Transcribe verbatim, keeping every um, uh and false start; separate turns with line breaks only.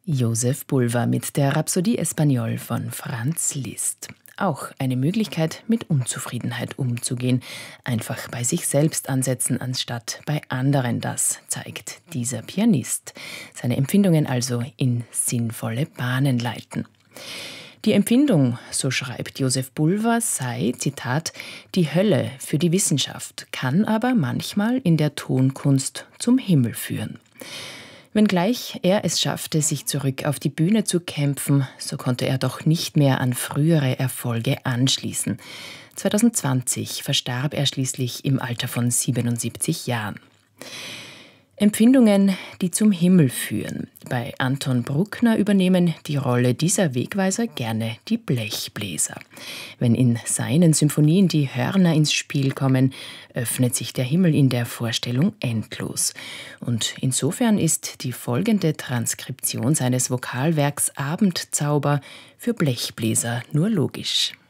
Josef Bulver mit der Rhapsodie Espagnole von Franz Liszt. Auch eine Möglichkeit, mit Unzufriedenheit umzugehen. Einfach bei sich selbst ansetzen, anstatt bei anderen. Das zeigt dieser Pianist. Seine Empfindungen also in sinnvolle Bahnen leiten. Die Empfindung, so schreibt Josef Bulver, sei, Zitat, die Hölle für die Wissenschaft, kann aber manchmal in der Tonkunst zum Himmel führen. Wenngleich er es schaffte, sich zurück auf die Bühne zu kämpfen, so konnte er doch nicht mehr an frühere Erfolge anschließen. zwanzig zwanzig verstarb er schließlich im Alter von siebenundsiebzig Jahren. Empfindungen, die zum Himmel führen. Bei Anton Bruckner übernehmen die Rolle dieser Wegweiser gerne die Blechbläser. Wenn in seinen Symphonien die Hörner ins Spiel kommen, öffnet sich der Himmel in der Vorstellung endlos. Und insofern ist die folgende Transkription seines Vokalwerks Abendzauber für Blechbläser nur logisch.